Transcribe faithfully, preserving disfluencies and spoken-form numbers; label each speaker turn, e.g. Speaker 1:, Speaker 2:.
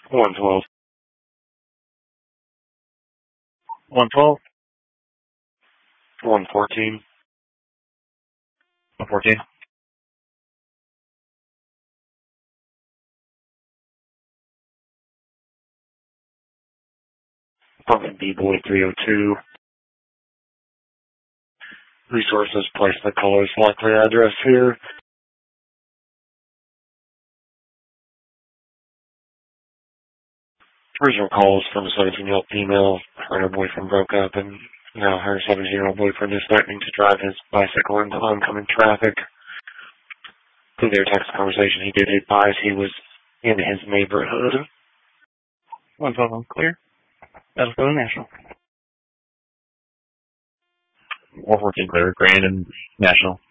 Speaker 1: one twelve.
Speaker 2: one twelve.
Speaker 1: one fourteen.
Speaker 2: one fourteen.
Speaker 1: Apartment B-Boy three oh two. Resources placed the caller's likely address here. Original calls from a seventeen-year-old female. Her and her boyfriend broke up, and now her seventeen-year-old boyfriend is threatening to drive his bicycle into oncoming traffic. Through their text conversation, he did advise he was in his neighborhood.
Speaker 2: one twelve, I'm clear. That'll go to National.
Speaker 3: one fourteen clear, Grand and National.